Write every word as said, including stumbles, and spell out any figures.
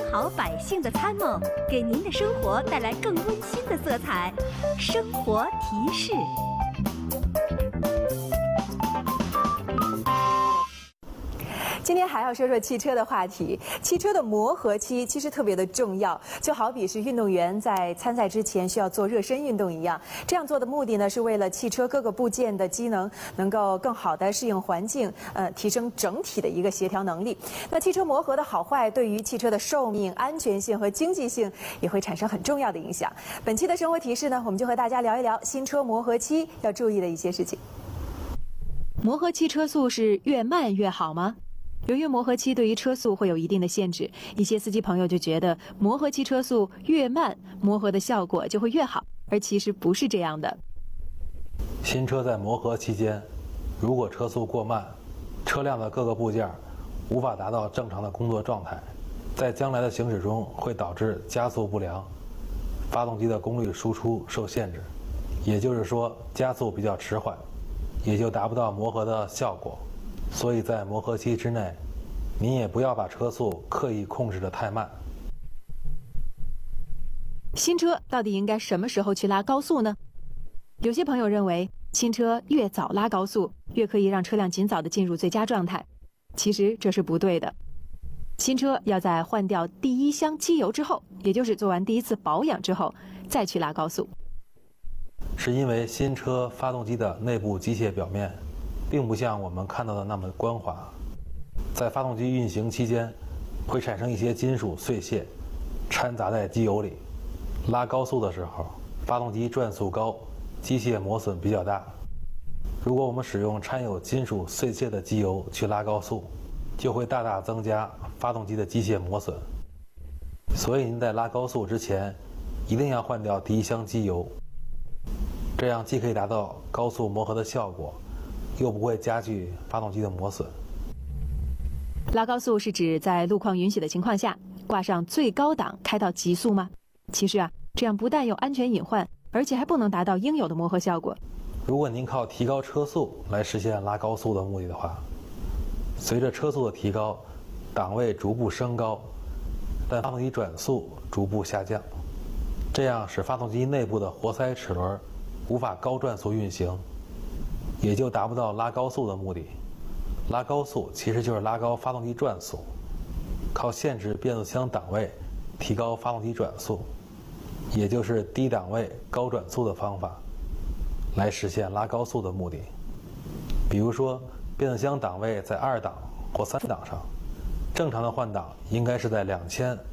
好百姓的参谋，给您的生活带来更温馨的色彩。生活提示。 今天还要说说汽车的话题。汽车的磨合期其实特别的重要，就好比是运动员在参赛之前需要做热身运动一样。这样做的目的呢，是为了汽车各个部件的机能能够更好的适应环境，呃，提升整体的一个协调能力。那汽车磨合的好坏，对于汽车的寿命、安全性和经济性也会产生很重要的影响。本期的生活提示呢，我们就和大家聊一聊新车磨合期要注意的一些事情。 磨合期车速是越慢越好吗？由于磨合期对于车速会有一定的限制，一些司机朋友就觉得磨合期车速越慢，磨合的效果就会越好，而其实不是这样的。 新车在磨合期间，如果车速过慢，车辆的各个部件无法达到正常的工作状态，在将来的行驶中会导致加速不良，发动机的功率输出受限制，也就是说加速比较迟缓，也就达不到磨合的效果。所以在磨合期之内，您也不要把车速刻意控制得太慢。 新车到底应该什么时候去拉高速呢？有些朋友认为，新车越早拉高速，越可以让车辆尽早的进入最佳状态。其实这是不对的。新车要在换掉第一箱机油之后，也就是做完第一次保养之后，再去拉高速。 是因为新车发动机的内部机械表面并不像我们看到的那么光滑，在发动机运行期间会产生一些金属碎屑掺杂在机油里。拉高速的时候，发动机转速高，机械磨损比较大。如果我们使用掺有金属碎屑的机油去拉高速，就会大大增加发动机的机械磨损。所以您在拉高速之前一定要换掉第一箱机油，这样既可以达到高速磨合的效果，又不会加剧发动机的磨损。 拉高速是指在路况允许的情况下，挂上最高档开到极速吗？其实啊，这样不但有安全隐患，而且还不能达到应有的磨合效果。 如果您靠提高车速来实现拉高速的目的的话，随着车速的提高，档位逐步升高，但发动机转速逐步下降，这样使发动机内部的活塞齿轮无法高转速运行，也就达不到拉高速的目的。拉高速其实就是拉高发动机转速，靠限制变速箱档位提高发动机转速，也就是低档位高转速的方法，来实现拉高速的目的。比如说，变速箱档位在二档或三档上，正常的换挡应该是在两千